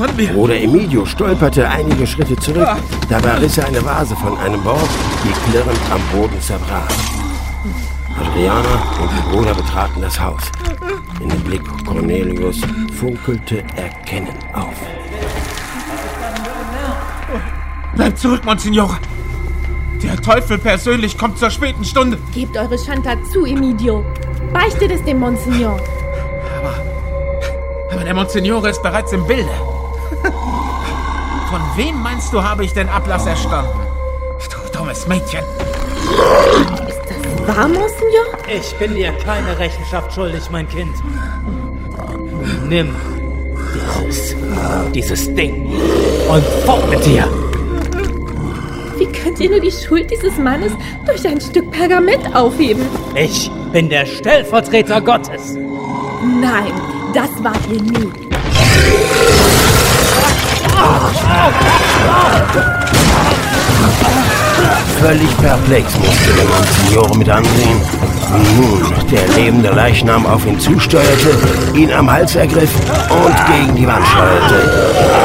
von mir. Bruder Emidio stolperte einige Schritte zurück. Dabei riss er eine Vase von einem Bord, die klirrend am Boden zerbrach. Adriana und ihr Bruder betraten das Haus. In dem Blick Cornelius funkelte Erkennen auf. Bleibt zurück, Monsignore. Der Teufel persönlich kommt zur späten Stunde. Gebt eure Schande zu, Emidio. Beichtet es dem Monsignor. Aber der Monsignore ist bereits im Bilde. Von wem meinst du, habe ich den Ablass erstanden? Du dummes Mädchen. Ist das wahr, Monsignor? Ich bin dir keine Rechenschaft schuldig, mein Kind. Nimm dieses Ding und fort mit dir. Wie könnt ihr nur die Schuld dieses Mannes durch ein Stück Pergament aufheben? Ich bin der Stellvertreter Gottes. Nein, das wart ihr nie. Völlig perplex musste der Monsignore mit ansehen. Und nun der lebende Leichnam auf ihn zusteuerte, ihn am Hals ergriff und gegen die Wand schleuderte.